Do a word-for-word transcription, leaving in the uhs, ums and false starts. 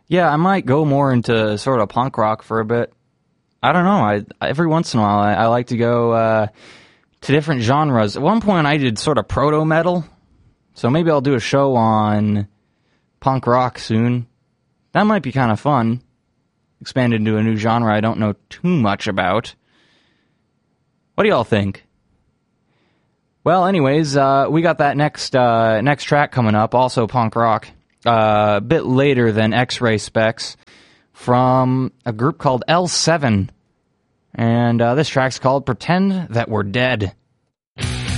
Yeah, I might go more into sort of punk rock for a bit. I don't know. I every once in a while I, I like to go uh, to different genres. At one point I did sort of proto metal, so maybe I'll do a show on punk rock soon. That might be kind of fun. Expand into a new genre I don't know too much about. What do y'all think? Well, anyways, uh, we got that next uh, next track coming up, also punk rock, uh, a bit later than X-Ray Specs, from a group called L seven. And uh, this track's called Pretend That We're Dead.